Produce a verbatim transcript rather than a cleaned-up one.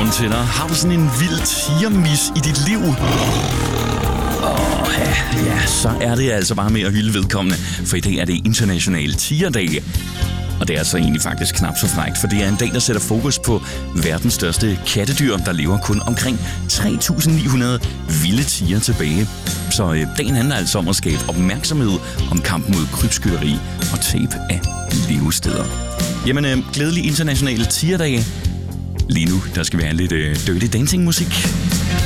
godmorgen til dig. Har du sådan en vild tigermis i dit liv? Åh, ja, ja, så er det altså bare med at hylde vedkommende, for i dag er det international tigerdag. Og det er så egentlig faktisk knap så frækt, for det er en dag, der sætter fokus på verdens største kattedyr, der lever kun omkring tre tusind ni hundrede vilde tiger tilbage. Så øh, dagen handler altså om at skabe opmærksomhed om kampen mod krybskytteri og tab af levesteder. Jamen, øh, glædelig international tigerdag. Lige nu, der skal vi have lidt øh, Dirty Dancing musik.